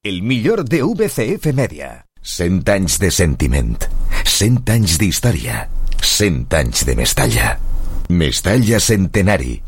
El millor de VCF Media. 100 anys de sentiment, 100 anys d'història, 100 anys de Mestalla. Mestalla Centenari.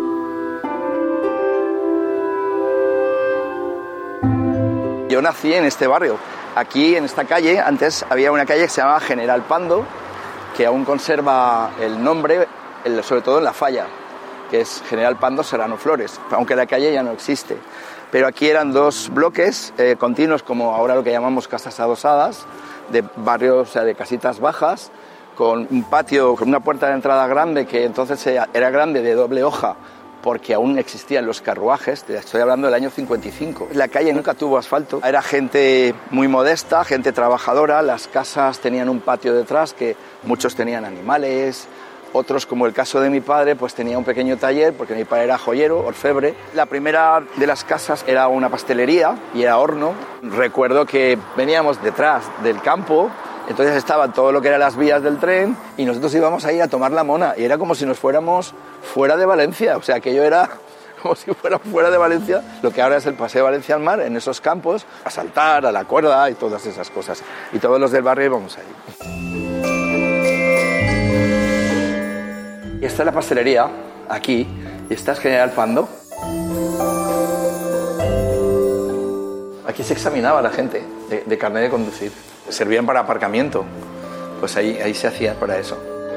Yo nací en este barrio. Aquí, en esta calle, antes había una calle que se llamaba General Pando, que aún conserva el nombre, sobre todo en la falla, que es General Pando Serrano Flores, aunque la calle ya no existe. Pero aquí eran dos bloques continuos, como ahora lo que llamamos casas adosadas, de barrios, o sea, de casitas bajas, con un patio, con una puerta de entrada grande, que entonces era grande, de doble hoja, porque aún existían los carruajes. Estoy hablando del año 55. La calle nunca tuvo asfalto, era gente muy modesta, gente trabajadora. Las casas tenían un patio detrás, que muchos tenían animales. Otros, como el caso de mi padre, pues tenía un pequeño taller, porque mi padre era joyero, orfebre. La primera de las casas era una pastelería y era horno. Recuerdo que veníamos detrás del campo, entonces estaban todo lo que eran las vías del tren y nosotros íbamos ahí a tomar la mona y era como si nos fuéramos fuera de Valencia, o sea, aquello era como si fuera fuera de Valencia, lo que ahora es el Paseo Valencia al Mar, en esos campos, a saltar, a la cuerda y todas esas cosas. Y todos los del barrio íbamos ahí. Y esta es la pastelería, aquí, y esta es General Pando. Aquí se examinaba a la gente de carnet de conducir. Servían para aparcamiento, pues ahí se hacía para eso.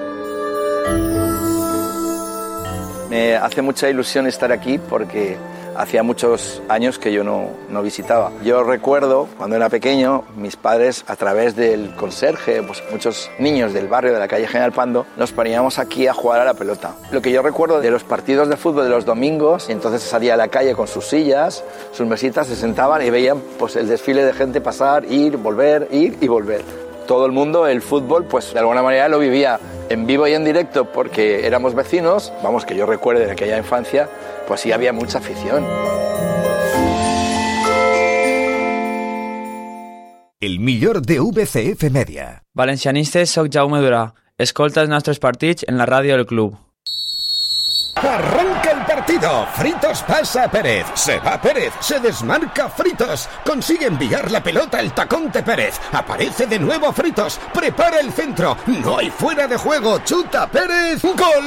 Me hace mucha ilusión estar aquí porque hacía muchos años que yo no visitaba. Yo recuerdo, cuando era pequeño, mis padres, a través del conserje, pues muchos niños del barrio de la calle General Pando, nos poníamos aquí a jugar a la pelota. Lo que yo recuerdo de los partidos de fútbol de los domingos, y entonces salía a la calle con sus sillas, sus mesitas, se sentaban y veían pues el desfile de gente pasar, ir, volver, ir y volver. Todo el mundo, el fútbol, pues de alguna manera lo vivía en vivo y en directo porque éramos vecinos. Vamos, que yo recuerde de aquella infancia, pues sí había mucha afición. El millor de VCF Media. Valencianistes, soc Jaume Durà. Escolta els nostres partits en la ràdio del club. Arranca el partido. Fritos pasa a Pérez. Se va Pérez. Se desmarca Fritos. Consigue enviar la pelota al tacón de Pérez. Aparece de nuevo Fritos. Prepara el centro. No hay fuera de juego. Chuta Pérez. ¡Gol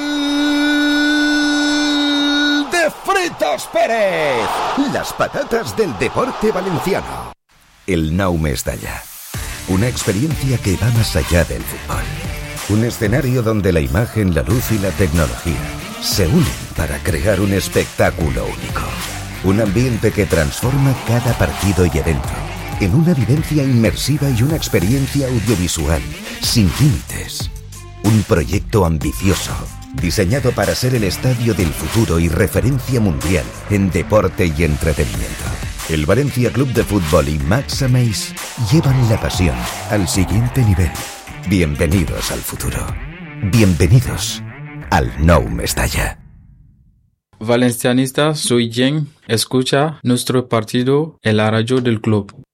de Fritos Pérez! Las patatas del deporte valenciano. El Nou Mestalla. Una experiencia que va más allá del fútbol. Un escenario donde la imagen, la luz y la tecnología se unen para crear un espectáculo único. Un ambiente que transforma cada partido y evento en una vivencia inmersiva y una experiencia audiovisual sin límites. Un proyecto ambicioso, diseñado para ser el estadio del futuro y referencia mundial en deporte y entretenimiento. El Valencia Club de Fútbol y Max Ameis llevan la pasión al siguiente nivel. Bienvenidos al futuro. Bienvenidos al Nou Mestalla. Valencianista, soy Jen. Escucha nuestro partido en la radio del club.